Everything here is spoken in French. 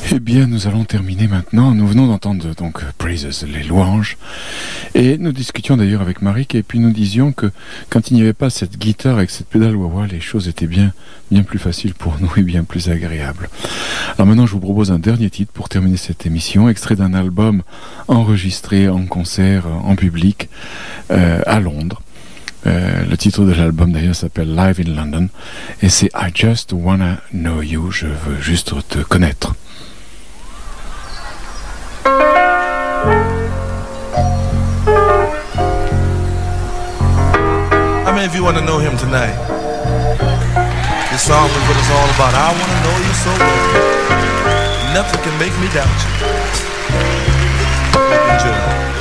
Eh bien, nous allons terminer maintenant. Nous venons d'entendre donc Praises, les louanges. Et nous discutions d'ailleurs avec Marik et puis nous disions que quand il n'y avait pas cette guitare avec cette pédale wah-wah, les choses étaient bien plus faciles pour nous et bien plus agréables. Alors maintenant, je vous propose un dernier titre pour terminer cette émission, extrait d'un album enregistré en concert, en public, à Londres. Le titre de l'album d'ailleurs s'appelle Live in London et c'est I Just Wanna Know You, je veux juste te connaître. How many of you want to know him tonight? This song is what it's all about. I want to know you so well. Nothing can make me doubt you. Enjoy.